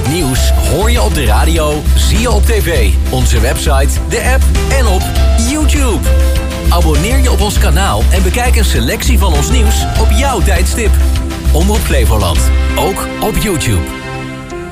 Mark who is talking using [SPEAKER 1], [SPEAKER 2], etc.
[SPEAKER 1] Het nieuws hoor je op de radio, zie je op tv, onze website, de app en op YouTube. Abonneer je op ons kanaal en bekijk een selectie van ons nieuws op jouw tijdstip. Omroep Flevoland, ook op YouTube.